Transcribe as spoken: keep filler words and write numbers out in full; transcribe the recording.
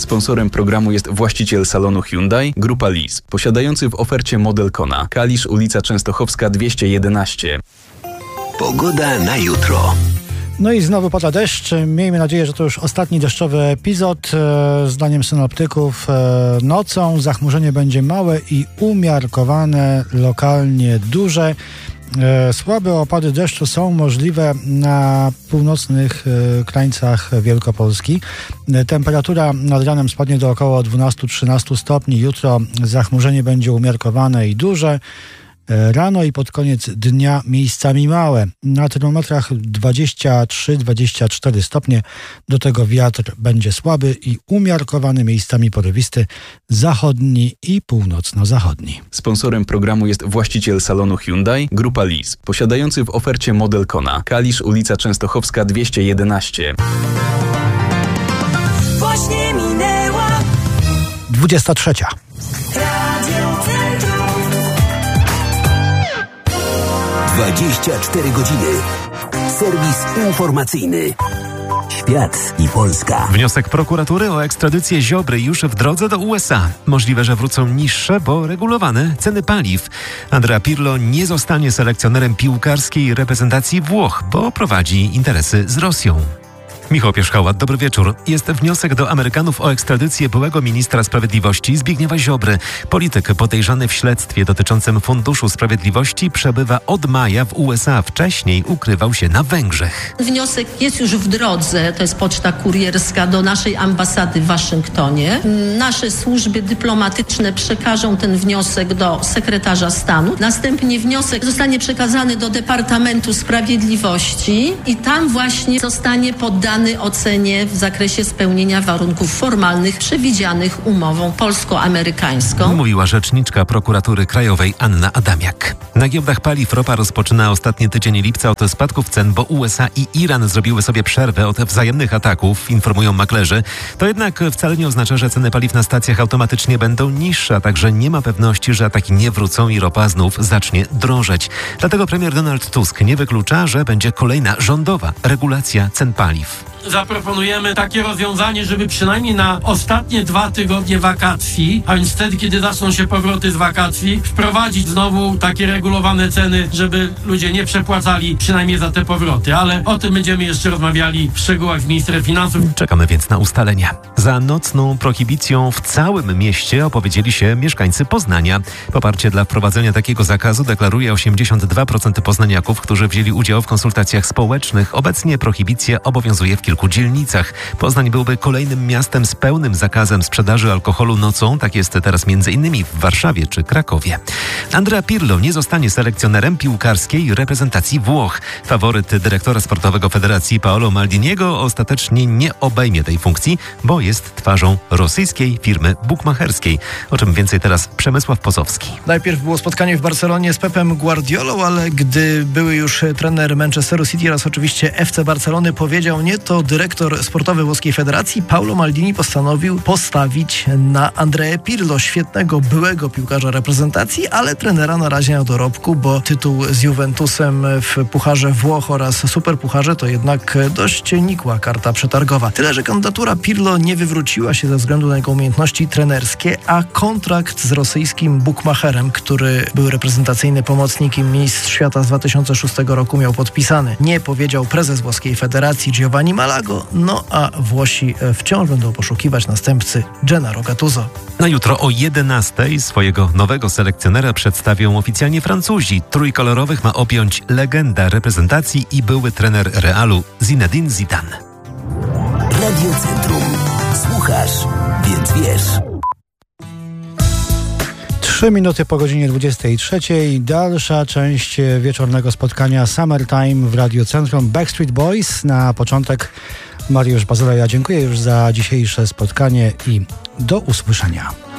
Sponsorem programu jest właściciel salonu Hyundai, Grupa Lease, posiadający w ofercie model Kona. Kalisz, ulica Częstochowska dwieście jedenaście. Pogoda na jutro. No i znowu pada deszcz. Miejmy nadzieję, że to już ostatni deszczowy epizod. Zdaniem synoptyków nocą zachmurzenie będzie małe i umiarkowane, lokalnie duże. Słabe opady deszczu są możliwe na północnych krańcach Wielkopolski. Temperatura nad ranem spadnie do około dwanaście do trzynastu stopni. Jutro zachmurzenie będzie umiarkowane i duże. Rano i pod koniec dnia miejscami małe. Na termometrach dwadzieścia trzy do dwudziestu czterech stopnie. Do tego wiatr będzie słaby i umiarkowany, miejscami porywisty, zachodni i północno-zachodni. Sponsorem programu jest właściciel salonu Hyundai, Grupa Lease, posiadający w ofercie model Kona. Kalisz, ulica Częstochowska dwieście jedenaście. Właśnie minęła dwudziesta trzecia. dwadzieścia cztery godziny. Serwis informacyjny. Świat i Polska. Wniosek prokuratury o ekstradycję Ziobry już w drodze do U S A. Możliwe, że wrócą niższe, bo regulowane ceny paliw. Andrea Pirlo nie zostanie selekcjonerem piłkarskiej reprezentacji Włoch, bo prowadzi interesy z Rosją. Michał Pierzchała, dobry wieczór. Jest wniosek do Amerykanów o ekstradycję byłego ministra sprawiedliwości Zbigniewa Ziobry. Polityk podejrzany w śledztwie dotyczącym Funduszu Sprawiedliwości przebywa od maja w U S A. Wcześniej ukrywał się na Węgrzech. Wniosek jest już w drodze, to jest poczta kurierska do naszej ambasady w Waszyngtonie. Nasze służby dyplomatyczne przekażą ten wniosek do sekretarza stanu. Następnie wniosek zostanie przekazany do Departamentu Sprawiedliwości i tam właśnie zostanie poddany ocenie w zakresie spełnienia warunków formalnych przewidzianych umową polsko-amerykańską. Mówiła rzeczniczka prokuratury krajowej Anna Adamiak. Na giełdach paliw ropa rozpoczyna ostatni tydzień lipca od spadków cen, bo U S A i Iran zrobiły sobie przerwę od wzajemnych ataków, informują maklerzy. To jednak wcale nie oznacza, że ceny paliw na stacjach automatycznie będą niższe, a także nie ma pewności, że ataki nie wrócą i ropa znów zacznie drożeć. Dlatego premier Donald Tusk nie wyklucza, że będzie kolejna rządowa regulacja cen paliw. Zaproponujemy takie rozwiązanie, żeby przynajmniej na ostatnie dwa tygodnie wakacji, a więc wtedy, kiedy zaczną się powroty z wakacji, wprowadzić znowu takie regulowane ceny, żeby ludzie nie przepłacali przynajmniej za te powroty. Ale o tym będziemy jeszcze rozmawiali w szczegółach z ministrem finansów. Czekamy więc na ustalenia. Za nocną prohibicją w całym mieście opowiedzieli się mieszkańcy Poznania. Poparcie dla wprowadzenia takiego zakazu deklaruje osiemdziesiąt dwa procent poznaniaków, którzy wzięli udział w konsultacjach społecznych. Obecnie prohibicja obowiązuje w kilku dzielnicach. Poznań byłby kolejnym miastem z pełnym zakazem sprzedaży alkoholu nocą. Tak jest teraz między innymi w Warszawie czy Krakowie. Andrea Pirlo nie zostanie selekcjonerem piłkarskiej reprezentacji Włoch. Faworyt dyrektora sportowego Federacji Paolo Maldiniego ostatecznie nie obejmie tej funkcji, bo jest twarzą rosyjskiej firmy bukmacherskiej. O czym więcej teraz Przemysław Pozowski. Najpierw było spotkanie w Barcelonie z Pepem Guardiolą, ale gdy były już trener Manchesteru City oraz oczywiście F C Barcelony powiedział nie, to dyrektor sportowy włoskiej federacji Paolo Maldini postanowił postawić na Andreę Pirlo, świetnego byłego piłkarza reprezentacji, ale trenera na razie na dorobku, bo tytuł z Juventusem w Pucharze Włoch oraz Superpucharze to jednak dość nikła karta przetargowa. Tyle, że kandydatura Pirlo nie wywróciła się ze względu na jego umiejętności trenerskie, a kontrakt z rosyjskim bukmacherem, który był reprezentacyjny pomocnikiem mistrz świata z dwa tysiące szóstego roku, miał podpisany. Nie powiedział prezes włoskiej federacji Giovanni Malago, no a Włosi wciąż będą poszukiwać następcy Gennaro Gattuso. Na jutro o jedenastej swojego nowego selekcjonera przedstawią oficjalnie Francuzi. Trójkolorowych ma objąć legenda reprezentacji i były trener Realu Zinedine Zidane. Radio Centrum. Słuchasz, więc wiesz. Trzy minuty po godzinie dwudziestej trzeciej. Dalsza część wieczornego spotkania Summertime w Radio Centrum. Backstreet Boys. Na początek Mariusz Bazola. Ja dziękuję już za dzisiejsze spotkanie i do usłyszenia.